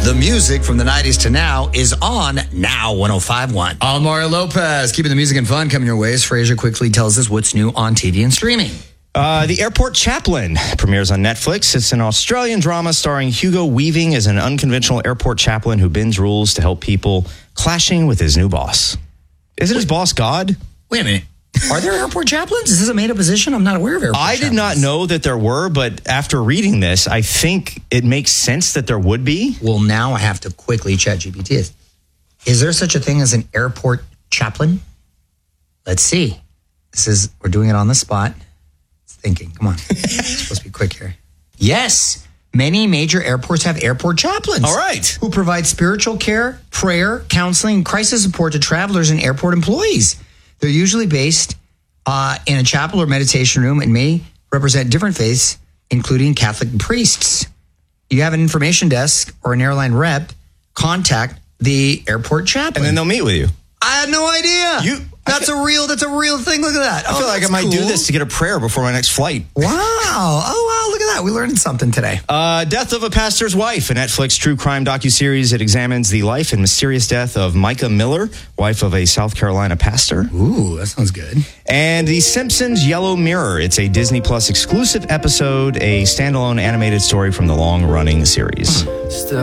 The music from the 90s to now is on Now 105.1. I'm Mario Lopez, keeping the music and fun coming your way as Fraser quickly tells us what's new on TV and streaming. The Airport Chaplain premieres on Netflix. It's an Australian drama starring Hugo Weaving as an unconventional airport chaplain who bends rules to help people clashing with his new boss. Isn't his boss God? Wait a minute. Are there airport chaplains? Is this a made-up position? I'm not aware of airport chaplains. I did not know that there were, but after reading this, I think it makes sense that there would be. Well, now I have to quickly chat GPT it. Is there such a thing as an airport chaplain? Let's see. We're doing it on the spot. It's thinking. Come on. It's supposed to be quick here. Yes. Many major airports have airport chaplains. All right. Who provide spiritual care, prayer, counseling, and crisis support to travelers and airport employees. They're usually based in a chapel or meditation room and may represent different faiths, including Catholic and priests. You have an information desk or an airline rep, contact the airport chaplain. And then they'll meet with you. I had no idea. That's a real thing. Look at that. I feel like I might do this to get a prayer before my next flight. Wow. Oh, wow. Look at that. We learned something today. Death of a Pastor's Wife, a Netflix true crime docuseries. It examines the life and mysterious death of Micah Miller, wife of a South Carolina pastor. Ooh, that sounds good. And The Simpsons Yellow Mirror. It's a Disney Plus exclusive episode, a standalone animated story from the long-running series.